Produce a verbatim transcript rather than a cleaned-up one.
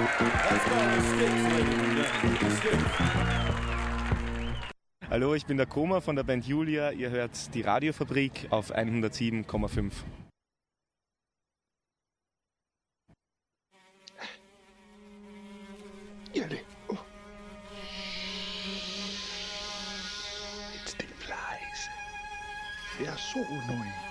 Hallo, ich bin der Koma von der Band Julia. Ihr hört die Radiofabrik auf hundertsieben Komma fünf. Jelle. Oh. Jetzt die Fleiß. Der ist so neu.